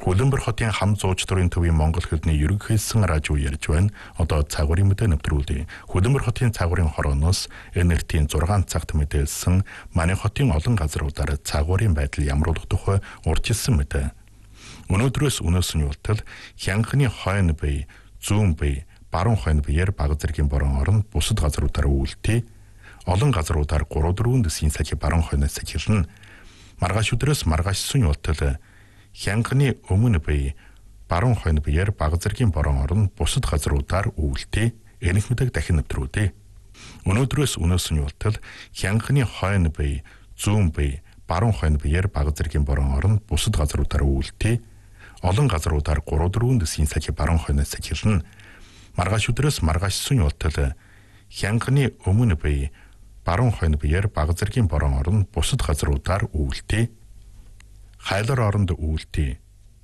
Хөлбөмбөр хотын хам зууч төрийн төвийн Монгол хэлний ерөнхий хэлсэн радио ярьж байна. Одоо цагуурын мэдээ нэвтрүүлье. Хөлбөмбөр хотын цагуурын хорооноос энертийн 6 цагт мэдээлсэн манай хотын олон газруудаар цагуурын байдал ямар болох тухай урьдчилсан мэдээ. Өнөөдрөөс өнөөсний ултал Хянганы хойно бие, зүүн бие, баруун хойно биеэр бага зэргийн борон орон бусад газруудаар үйлдэлтэй. Олон газруудаар 3-4 дэсийн сахи баруун хойноос сахилна. Маргааш өдрөөс маргааш сүн ултал Хянганы өмнө бие, баруун хойно биеэр бага зэргийн борон орон бусад газруудаар үйлдэлтэй. Энэх мэдээг дахин нэвтрүүлье. Өнөөдрөөс өнөөсний ултал Хянганы хойно бие, зүүн бие, баруун хойно биеэр бага зэргийн борон орон бусад газруудаар үйлдэлтэй. Олон газруудаар 3-4 дэсийн сахи баруун хойноос сахилна. Маргааш өдрөөс маргааш сүн ултал Хянганы өмнө бие, баруун хойно биеэр бага зэргийн борон орон бусад газруудаар үйлдэлтэй. Хайлар оронд үйлдэлтэй.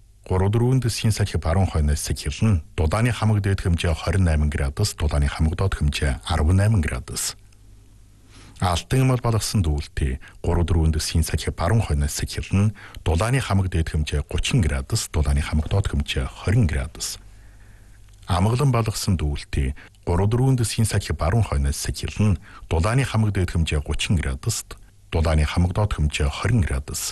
3-4 дэсийн сахи баруун хойноос сахилна. Дудааны хамаг дээд хэмжээ 28 градус, дудааны хамаг доод хэмжээ 18 градус. Алтан мал балгасан дүүлтэй 3-4 дэсийн сахи баруун хойноос сахилна. Дудааны хамаг дээд хэмжээ 30 градус, дудааны хамаг доод хэмжээ 20 градус. Амгалан балгасан дүүлтэй 3-4 дэсийн сахи баруун хойноос сахилна. Дудааны хамаг дээд хэмжээ 30 градус, дудааны хамаг доод хэмжээ 20 градус.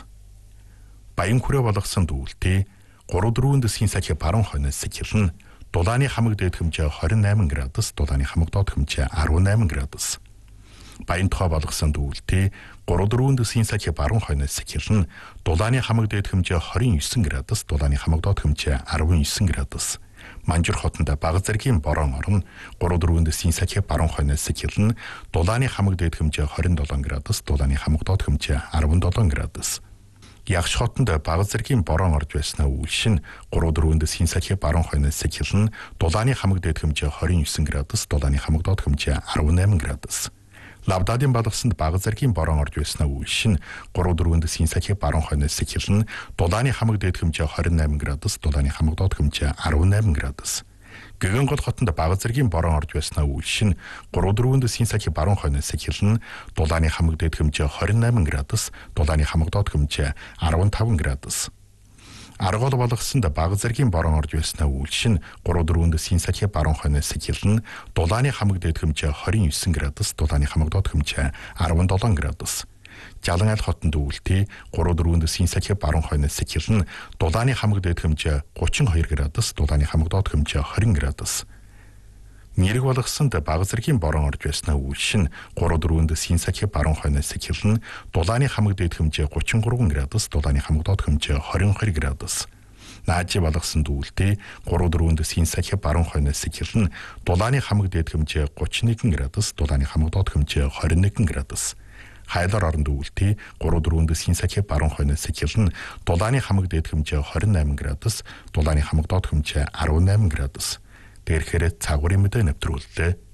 Баян хүрээ балгасан дүүлтэй 3-4 дэсийн сахи баруун хойноос сахилна. Дудааны хамаг дээд хэмжээ 28 градус, дудааны хамаг доод хэмжээ 18 градус. Баян тухай балгасан дүүлтэй 3-4 дэсийн сахи баруун хойноос сахилна. Дудааны хамаг дээд хэмжээ 29 градус, дудааны хамаг доод хэмжээ 19 градус. Манжир хотонд бага зэргийн борон орон 3-4 дэсийн сахи баруун хойноос сахилна. Дудааны хамаг дээд хэмжээ 27 градус, дудааны хамаг доод хэмжээ 17 градус. Ягш хотонд бага зэргийн борон орж байснаа үйлшин 3-4 дэсийн сахи баруун хойноос сахилна. Дудааны хамаг дээд хэмжээ 29 градус, дудааны хамаг доод хэмжээ 18 градус. Лавдадын балгасанд бага зэргийн борон орж байснаа үйлшин 3-4 дэсийн сахи баруун хойноос сахилна. Дудааны хамаг дээд хэмжээ 28 градус, дудааны хамаг доод хэмжээ 18 градус. Гэгэн гол хотонд бага зэргийн борон орж байснаа үйлшин 3-4 дэсийн сахи баруун хойноос сахилна. Дудааны хамаг дээд хэмжээ 28 градус, дудааны хамаг доод хэмжээ 15 градус. Аргол балгасанд бага зэргийн борон орж байснаа үйлшин 3-4 дэсийн сахи баруун хойноос сахилна. Дудааны хамаг дээд хэмжээ 29 градус, дудааны хамаг доод хэмжээ 17 градус. Жалан аль хотонд үйлдэлтэй 3-4 дэсийн сахи баруун хойноос сахилна. Дудааны хамаг дээд хэмжээ 32 градус, дудааны хамаг доод хэмжээ 20 градус. Нэрэг балгасанд бага зэргийн борон орж байснаа үйлшин 3-4 дэсийн сахи баруун хойноос сахилна. Дудааны хамаг дээд хэмжээ 33 градус, дудааны хамаг доод хэмжээ 22 градус. Наажи балгасанд үйлдэлтэй 3-4 дэсийн сахи баруун хойноос сахилна. Дудааны хамаг дээд хэмжээ 31 градус, дудааны хамаг доод хэмжээ 21 градус. Хайлар оронд үйлдэлтэй 3-4 дэсийн сахи баруун хойноос сахилна. Дудааны хамаг дээд хэмжээ 28 градус, дудааны хамаг доод хэмжээ 18 градус. Тэрхээр цагуурын мэдээ нэвтрүүллээ.